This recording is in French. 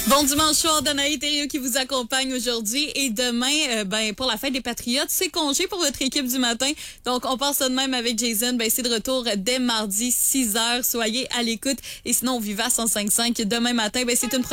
Bon dimanche soir, Danaï Thériault qui vous accompagne aujourd'hui. Et demain, pour la fête des Patriotes, c'est congé pour votre équipe du matin. Donc, on passe ça de même avec Jason. C'est de retour dès mardi, 6h. Soyez à l'écoute. Et sinon, Viva 105.5 demain matin. C'est une